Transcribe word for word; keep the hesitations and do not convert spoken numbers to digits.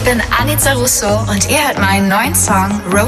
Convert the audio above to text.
bin Anita Russo und ihr hört meinen neuen Song Rose